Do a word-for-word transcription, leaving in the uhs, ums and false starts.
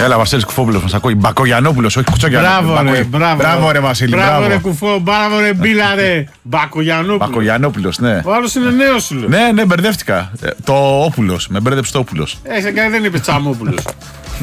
Έλα, Βασίλης Κουφόπουλος, μας ακούει. Μπακογιανόπουλος, όχι Κουτσογιανόπουλος. Μπράβο, ρε, μπράβο. Μπράβο, ρε Βασίλη. Μπράβο, ρε Κουφό, μπράβο, ρε Μπίλα, ρε. Μπακογιανόπουλος. Μπακογιανόπουλος, ναι. Ο άλλος είναι νέος σου λέω. Ναι, ναι, μπερδεύτηκα. Το Όπουλος, με μπέρδεψε το Όπουλος. Ε, σε κάνει δεν είπε Τσαμόπουλος.